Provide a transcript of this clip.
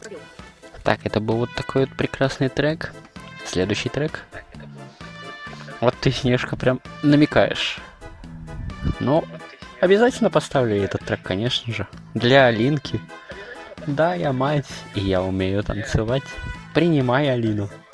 Так, это был вот такой вот прекрасный трек. Следующий трек. Вот ты, Снежка, прям намекаешь. Ну, обязательно поставлю я этот трек, конечно же. Для Алинки. Да, я мать, и я умею танцевать. Принимай Алину.